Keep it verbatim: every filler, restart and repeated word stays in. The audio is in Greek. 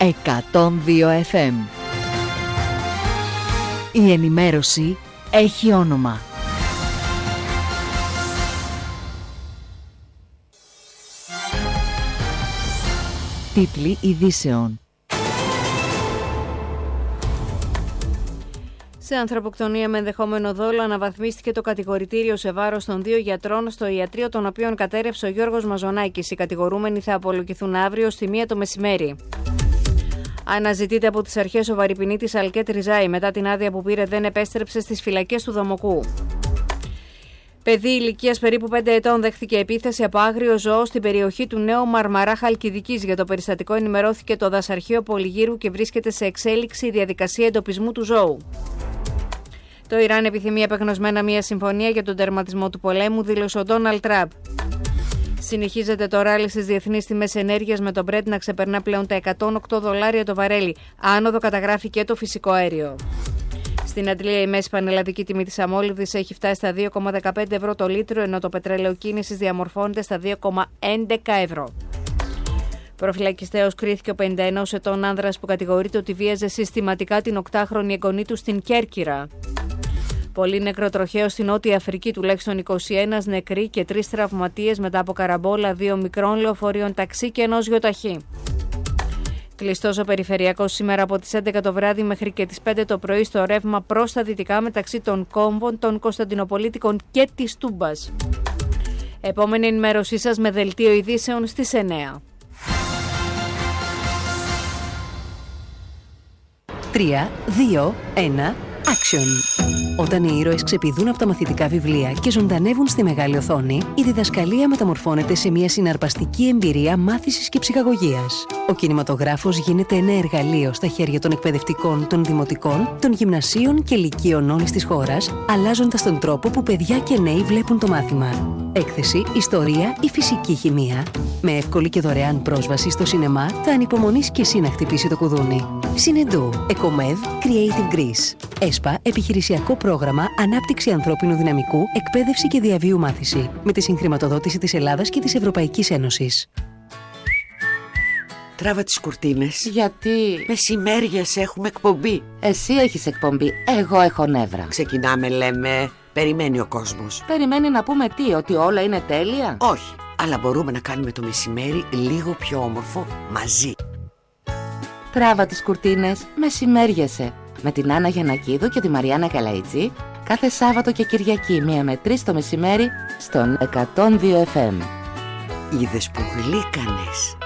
εκατόν δύο εφ εμ. Η ενημέρωση έχει όνομα. Τίτλοι ειδήσεων. Σε ανθρωποκτονία με ενδεχόμενο δόλο αναβαθμίστηκε το κατηγορητήριο σε βάρος των δύο γιατρών στο ιατρείο των οποίων κατέρευσε ο Γιώργος Μαζονάκης. Οι κατηγορούμενοι θα απολογηθούν αύριο στη μία το μεσημέρι. Αναζητείται από τις αρχές ο βαρυπινίτης Αλκέτ Ριζάη. Μετά την άδεια που πήρε δεν επέστρεψε στις φυλακές του Δομοκού. Παιδί ηλικίας περίπου πέντε ετών δέχθηκε επίθεση από άγριο ζώο στην περιοχή του Νέου Μαρμαρά Χαλκιδικής. Για το περιστατικό ενημερώθηκε το Δασαρχείο Πολυγύρου και βρίσκεται σε εξέλιξη η διαδικασία εντοπισμού του ζώου. Το Ιράν επιθυμεί απεγνωσμένα μια συμφωνία για τον τερματισμό του πολέμου, δήλωσε ο Ντόναλντ Τραμπ. Συνεχίζεται το ράλι στις διεθνείς τιμές ενέργειας με το Brent να ξεπερνά πλέον τα εκατόν οκτώ δολάρια το βαρέλι. Άνοδο καταγράφει και το φυσικό αέριο. Στην Αντλία η μέση πανελλαδική τιμή της αμόλυβδης έχει φτάσει στα δύο κόμμα δεκαπέντε ευρώ το λίτρο, ενώ το πετρέλαιο κίνησης διαμορφώνεται στα δύο κόμμα έντεκα ευρώ. Προφυλακιστέως κρίθηκε ο πενήντα ενός ετών άνδρας που κατηγορείται ότι βίαζε συστηματικά την οκτάχρονη εγγονή του στην Κέρκυρα. Πολύ νεκροτροχαίο στην Νότια Αφρική, τουλάχιστον είκοσι ένα νεκροί και τρεις τραυματίες μετά από καραμπόλα δύο μικρών λεωφορείων ταξί και ενός γιοταχή. Κλειστός ο περιφερειακός σήμερα από τις έντεκα το βράδυ μέχρι και τις πέντε το πρωί στο ρεύμα προς τα δυτικά μεταξύ των κόμβων, των Κωνσταντινοπολίτικων και της Τούμπας. Επόμενη ενημέρωσή σας με δελτίο ειδήσεων στις εννέα. τρία, δύο, ένα, action! Όταν οι ήρωες ξεπηδούν από τα μαθητικά βιβλία και ζωντανεύουν στη μεγάλη οθόνη, η διδασκαλία μεταμορφώνεται σε μια συναρπαστική εμπειρία μάθησης και ψυχαγωγίας. Ο κινηματογράφος γίνεται ένα εργαλείο στα χέρια των εκπαιδευτικών, των δημοτικών, των γυμνασίων και λυκείων όλης της χώρας, αλλάζοντας τον τρόπο που παιδιά και νέοι βλέπουν το μάθημα. Έκθεση, ιστορία ή φυσική χημεία. Με εύκολη και δωρεάν πρόσβαση στο σινεμά, θα ανυπομονείς και εσύ να χτυπήσει το κουδούνι. Συνεντού, Εκομεύ, Creative Greece. ΕΣΠΑ, επιχειρησιακό πρόγραμμα ανάπτυξη ανθρώπινου δυναμικού, εκπαίδευση και διαβίου μάθηση. Με τη συγχρηματοδότηση της Ελλάδας και της Ευρωπαϊκής Ένωσης. Τράβα τις κουρτίνες. Γιατί? Μεσημέριας έχουμε εκπομπή. Εσύ έχεις εκπομπή, εγώ έχω νεύρα. Ξεκινάμε, λέμε. Περιμένει ο κόσμος. Περιμένει να πούμε τι, ότι όλα είναι τέλεια? Όχι, αλλά μπορούμε να κάνουμε το μεσημέρι λίγο πιο όμορφο μαζί. Τράβα τις κουρτίνες, μεσημέριασε. Με την Άννα Γιαννακίδου και τη Μαριάννα Καλαϊτζή, κάθε Σάββατο και Κυριακή μία με τρεις το μεσημέρι στον εκατόν δύο εφ εμ. Είδες που γλύκανες.